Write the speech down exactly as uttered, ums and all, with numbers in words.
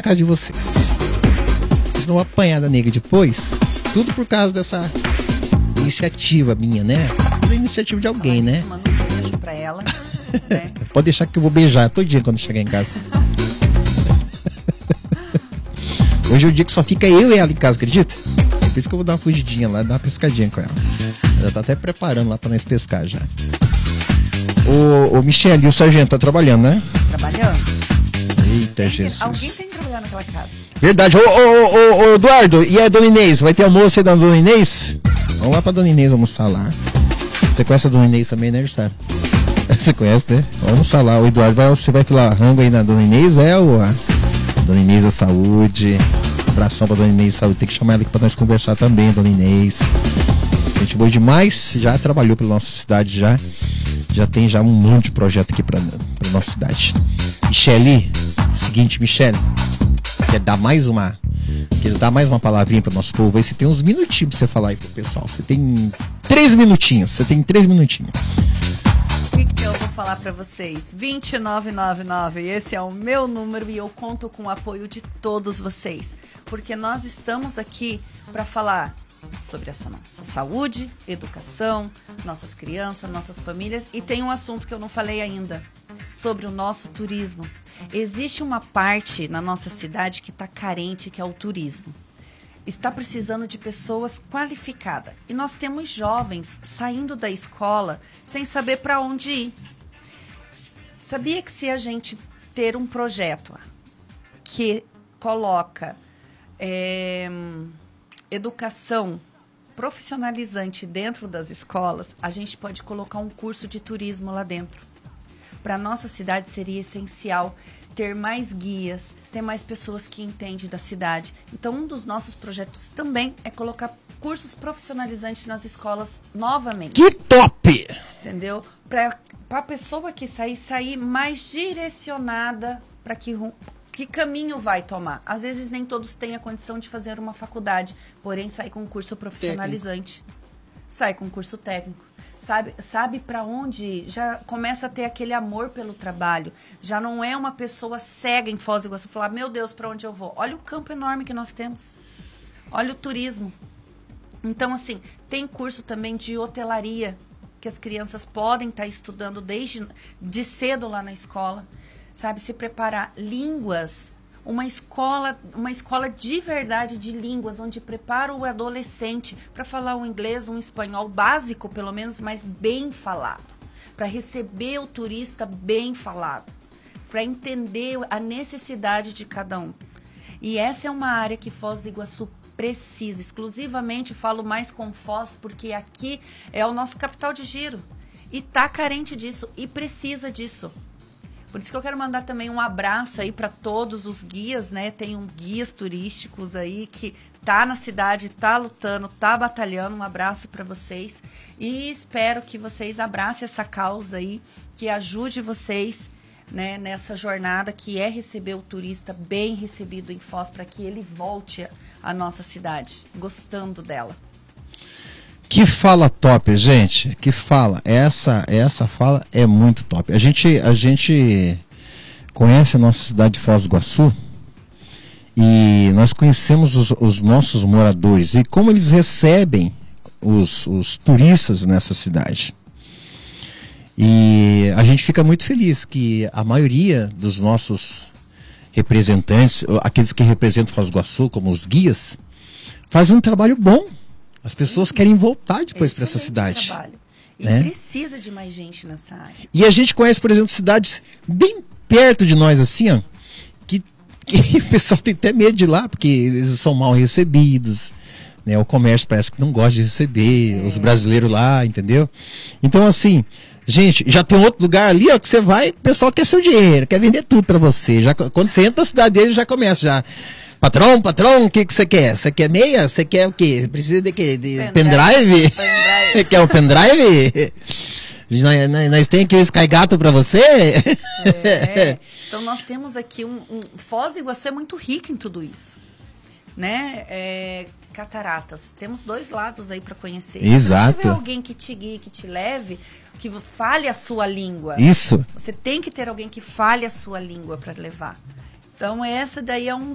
casa de vocês. Vocês não vão apanhar da nega depois. Tudo por causa dessa iniciativa minha, né? Da iniciativa de alguém, né? Isso, manda um beijo pra ela. Né? Pode deixar que eu vou beijar todo dia quando chegar em casa. Hoje é o dia que só fica eu e ela em casa, acredita? É por isso que eu vou dar uma fugidinha lá, dar uma pescadinha com ela. Ela tá até preparando lá pra nós pescar já. Ô, ô Michele, e o sargento tá trabalhando, né? Trabalhando. Eita, Tem, Jesus. alguém tem que trabalhar naquela casa. Verdade. Ô, ô, ô, ô, Eduardo, e a dona Inês? Vai ter almoço aí da dona Inês? Vamos lá pra dona Inês almoçar lá. Você conhece a dona Inês também, né, Jussara? Você conhece, né? Vamos almoçar lá. O Eduardo, vai, você vai filar rango aí na dona Inês? É, o a dona Inês da Saúde. Abração pra dona Inês da Saúde. Tem que chamar ela aqui pra nós conversar também, dona Inês. Gente boa demais. Já trabalhou pela nossa cidade, já. Já tem já um monte de projeto aqui pra, pra nossa cidade. Michele, seguinte, Michele, quer dar mais uma quer dar mais uma palavrinha pro nosso povo aí? Você tem uns minutinhos pra você falar aí pro pessoal. Você tem três minutinhos, você tem três minutinhos. O que, que eu vou falar pra vocês? vinte e nove noventa e nove, esse é o meu número e eu conto com o apoio de todos vocês. Porque nós estamos aqui pra falar sobre essa nossa saúde, educação, nossas crianças, nossas famílias. E tem um assunto que eu não falei ainda, sobre o nosso turismo. Existe uma parte na nossa cidade que está carente, que é o turismo. Está precisando de pessoas qualificadas. E nós temos jovens saindo da escola sem saber para onde ir. Sabia que se a gente ter um projeto que coloca é, educação profissionalizante dentro das escolas, a gente pode colocar um curso de turismo lá dentro. Para a nossa cidade seria essencial ter mais guias, ter mais pessoas que entendem da cidade. Então, um dos nossos projetos também é colocar cursos profissionalizantes nas escolas novamente. Que top! Entendeu? Para a pessoa que sair, sair mais direcionada para que, que caminho vai tomar. Às vezes nem todos têm a condição de fazer uma faculdade, porém sai com um curso profissionalizante. Técnico. Sai com um curso técnico. Sabe, sabe para onde já começa a ter aquele amor pelo trabalho. Já não é uma pessoa cega em Foz do Iguaçu falar, meu Deus, para onde eu vou? Olha o campo enorme que nós temos. Olha o turismo. Então, assim, tem curso também de hotelaria, que as crianças podem estar estudando desde de cedo lá na escola. Sabe, se preparar línguas, uma escola, uma escola de verdade de línguas, onde prepara o adolescente para falar um inglês, um espanhol básico, pelo menos, mas bem falado. Para receber o turista bem falado. Para entender a necessidade de cada um. E essa é uma área que Foz do Iguaçu precisa. Exclusivamente falo mais com Foz, porque aqui é o nosso capital de giro. E está carente disso, e precisa disso. Por isso que eu quero mandar também um abraço aí para todos os guias, né? Tem um guias turísticos aí que tá na cidade, tá lutando, tá batalhando. Um abraço para vocês e espero que vocês abracem essa causa aí, que ajude vocês, né, nessa jornada que é receber o turista bem recebido em Foz, para que ele volte à nossa cidade, gostando dela. Que fala top, gente. Que fala. Essa, essa fala é muito top. A gente, a gente conhece a nossa cidade de Foz do Iguaçu e nós conhecemos os, os nossos moradores e como eles recebem os, os turistas nessa cidade. E a gente fica muito feliz que a maioria dos nossos representantes, aqueles que representam Foz do Iguaçu, como os guias, fazem um trabalho bom. As pessoas Sim. querem voltar depois para essa cidade. Trabalho. E né? precisa de mais gente nessa área. E a gente conhece, por exemplo, cidades bem perto de nós, assim, ó, que, que o pessoal tem até medo de ir lá, porque eles são mal recebidos. Né? O comércio parece que não gosta de receber é. os brasileiros lá, entendeu? Então, assim, gente, já tem outro lugar ali, ó, que você vai, o pessoal quer seu dinheiro, quer vender tudo para você. Já, quando você entra na cidade deles, já começa já. Patrão, patrão, o que que você quer? Você quer meia? Você quer o quê? Precisa de quê? De pendrive? Pendrive. Quer o pendrive? nós, nós, nós temos aqui o Sky Gato pra você? É. Então nós temos aqui um, um... Foz do Iguaçu é muito rico em tudo isso. Né? É, cataratas. Temos dois lados aí para conhecer. Exato. Se tiver alguém que te guie, que te leve, que fale a sua língua. Isso. Você tem que ter alguém que fale a sua língua para levar. Então essa daí é um